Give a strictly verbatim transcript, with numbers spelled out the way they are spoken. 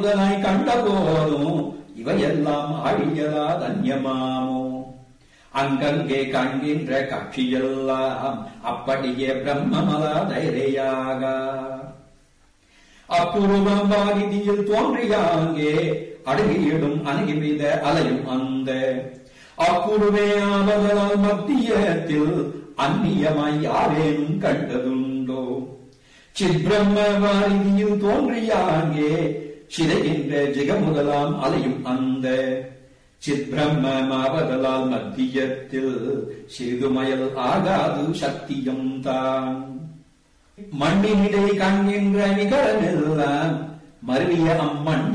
முதலாய் கண்ட போதும் இவையெல்லாம் ஆழியலா தன்யமாமோ. அங்கங்கே காண்கின்ற காட்சியெல்லாம் அப்படியே பிரம்மமலா தைரையாக அப்புருவம் வாரிதியில் தோன்றியாங்கே அடங்கியிடும் அணுகிவித அலையும் அந்த அப்புருவே ஆவதலால் மத்தியத்தில் அந்நியமாய் யாரேனும் கண்டதுண்டோ. சித்பிரம்ம வாரிதியில் தோன்றியாங்கே சிதைகின்ற ஜெகமுதலாம் அலையும் அந்த சித்பிரம்மமாவதலால் மத்தியத்தில் சிறிதுமயல் ஆகாது சக்தியும் தான். மண்ணினிடை காண்கின்ற நிகழமெல்லாம் மருவிய அம்மண்ணி